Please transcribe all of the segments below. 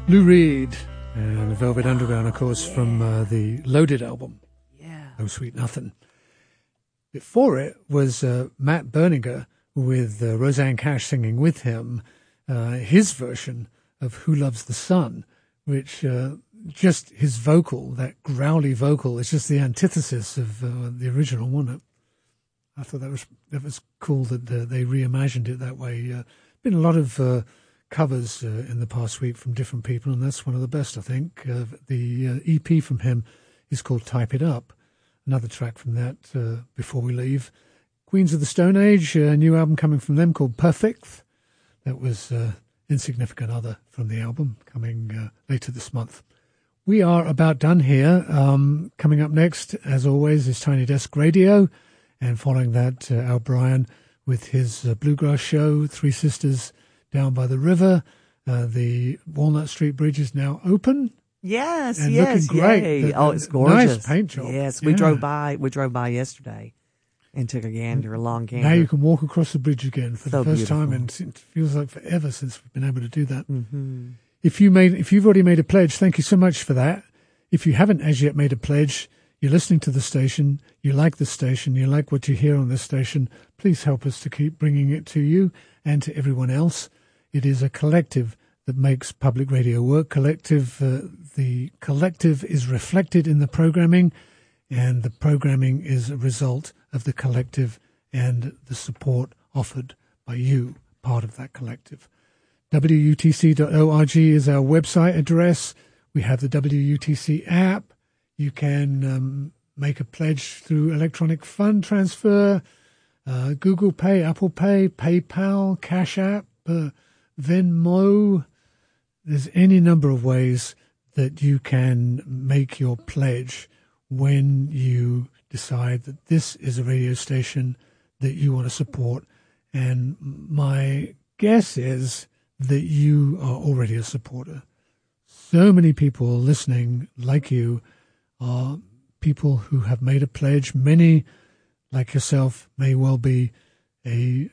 Lou Reed and the Velvet Underground, of course, from the Loaded album. Yeah. Oh Sweet Nothing. Before it was Matt Berninger with Rosanne Cash singing with him, his version of Who Loves the Sun, which just his vocal, that growly vocal, is just the antithesis of the original, wasn't it? I thought that was cool that they reimagined it that way. Been a lot of covers in the past week from different people, and that's one of the best, I think. The EP from him is called Type It Up. Another track from that before we leave. Queens of the Stone Age, a new album coming from them called Perfect. That was Insignificant Other from the album, coming later this month. We are about done here. Coming up next, as always, is Tiny Desk Radio. And following that, Al Bryan with his bluegrass show, Three Sisters Down by the River. The Walnut Street Bridge is now open. Yes, and yes, looking great. It's gorgeous. Nice paint job. Yes, we drove by yesterday and took a long gander. Now you can walk across the bridge again for So the first beautiful. time, and it feels like forever since we've been able to do that. Mm-hmm. If you've already made a pledge, thank you so much for that. If you haven't as yet made a pledge, you're listening to the station, you like the station, you like what you hear on this station, please help us to keep bringing it to you and to everyone else. It is a collective that makes public radio work. The collective is reflected in the programming, and the programming is a result of the collective and the support offered by you, part of that collective. WUTC.org is our website address. We have the WUTC app. You can make a pledge through electronic fund transfer, Google Pay, Apple Pay, PayPal, Cash App, Venmo. There's any number of ways that you can make your pledge when you decide that this is a radio station that you want to support. And my guess is that you are already a supporter. So many people listening, like you, are people who have made a pledge. Many, like yourself, may well be a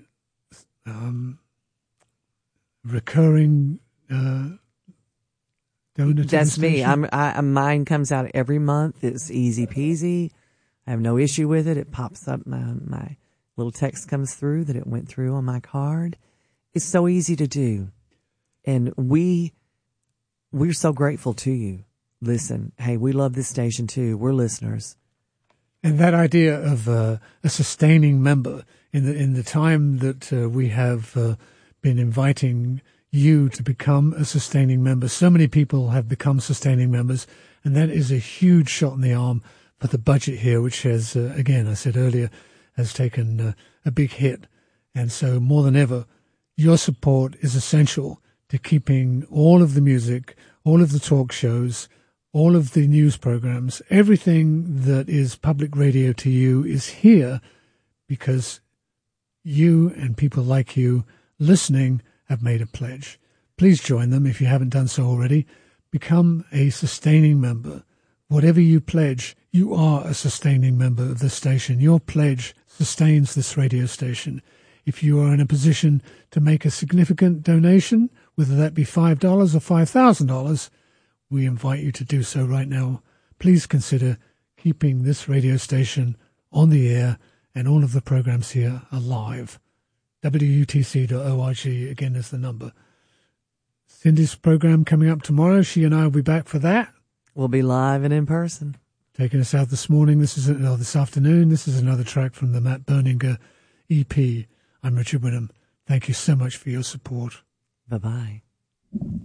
recurring donor. That's me. Mine comes out every month. It's easy peasy. I have no issue with it. It pops up. My little text comes through that it went through on my card. It's so easy to do. And we're so grateful to you. Listen, hey, we love this station too. We're listeners. And that idea of a sustaining member in the time that we have been inviting you to become a sustaining member, so many people have become sustaining members, and that is a huge shot in the arm for the budget here, which has, again, I said earlier, has taken a big hit. And so more than ever, your support is essential to keeping all of the music, all of the talk shows, all of the news programs, everything that is public radio to you is here because you and people like you listening have made a pledge. Please join them if you haven't done so already. Become a sustaining member. Whatever you pledge, you are a sustaining member of the station. Your pledge sustains this radio station. If you are in a position to make a significant donation, whether that be $5 or $5,000, we invite you to do so right now. Please consider keeping this radio station on the air and all of the programs here alive. WUTC.org, again, is the number. Cindy's program coming up tomorrow. She and I will be back for that. We'll be live and in person. Taking us out this morning. This afternoon. This is another track from the Matt Berninger EP. I'm Richard Winham. Thank you so much for your support. Bye-bye.